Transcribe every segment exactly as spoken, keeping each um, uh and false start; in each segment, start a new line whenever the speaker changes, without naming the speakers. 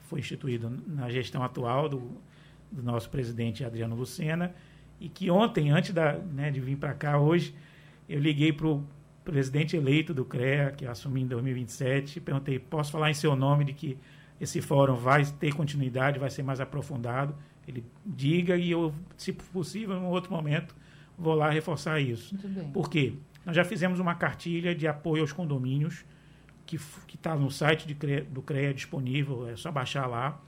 foi instituído na gestão atual do, do nosso presidente Adriano Lucena, e que ontem, antes da, né, de vir para cá hoje, eu liguei para o presidente eleito do CREA, que eu assumi em dois mil e vinte e sete, e perguntei, posso falar em seu nome de que esse fórum vai ter continuidade, vai ser mais aprofundado? Ele diga, e eu, se possível, em um outro momento, vou lá reforçar isso.
Muito bem.
Por quê? Nós já fizemos uma cartilha de apoio aos condomínios, que está no site de CREA, do CREA disponível, é só baixar lá,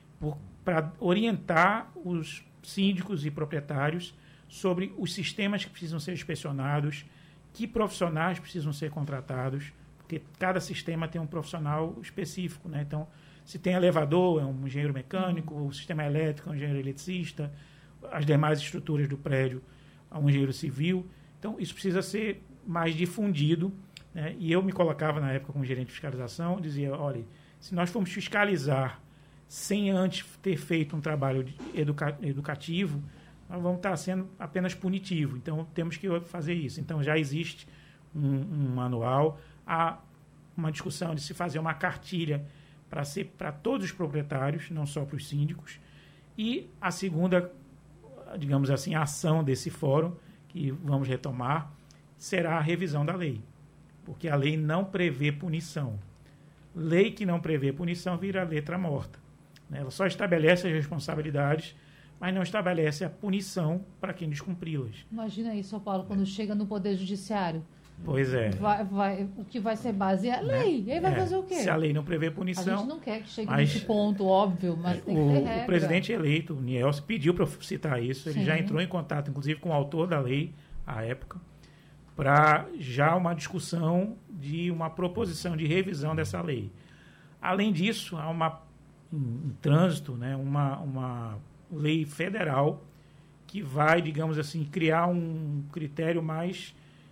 para orientar os síndicos e proprietários sobre os sistemas que precisam ser inspecionados, que profissionais precisam ser contratados, porque cada sistema tem um profissional específico, né? Então, se tem elevador, é um engenheiro mecânico, o sistema elétrico é um engenheiro eletricista, as demais estruturas do prédio é um engenheiro civil. Então, isso precisa ser mais difundido, né? E eu me colocava na época como gerente de fiscalização, dizia, olha, se nós formos fiscalizar sem antes ter feito um trabalho educa- educativo, nós vamos estar sendo apenas punitivo. Então, temos que fazer isso. Então, já existe um, um manual, há uma discussão de se fazer uma cartilha para ser para todos os proprietários, não só para os síndicos. E a segunda, digamos assim, a ação desse fórum, que vamos retomar, será a revisão da lei. Porque a lei não prevê punição. Lei que não prevê punição vira letra morta. Ela só estabelece as responsabilidades, mas não estabelece a punição para quem descumpri-las.
Imagina isso, São Paulo, quando é. chega no Poder Judiciário.
Pois é.
Vai, vai, o que vai ser base é a lei. Né? E aí vai é. fazer o quê?
Se a lei não prevê punição...
A gente não quer que chegue
mas,
nesse ponto, óbvio, mas tem
o,
que ter regra.
O presidente eleito, o Nielsen, pediu para eu citar isso. Ele Sim. já entrou em contato, inclusive, com o autor da lei, à época, para já uma discussão de uma proposição de revisão dessa lei. Além disso, há uma, em, em trânsito, né, uma, uma lei federal que vai, digamos assim, criar um critério mais...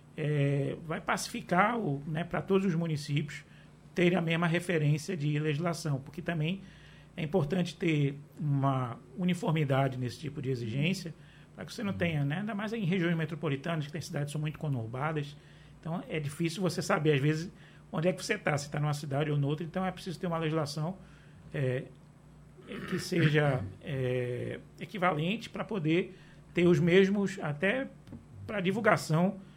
É, vai pacificar né, para todos os municípios terem a mesma referência de legislação, porque também é importante ter uma uniformidade nesse tipo de exigência, para que você não tenha, né, ainda mais em regiões metropolitanas, que tem cidades que são muito conurbadas, então é difícil você saber, às vezes, onde é que você está, se está numa cidade ou noutra, então é preciso ter uma legislação é, que seja é, equivalente para poder ter os mesmos, até para divulgação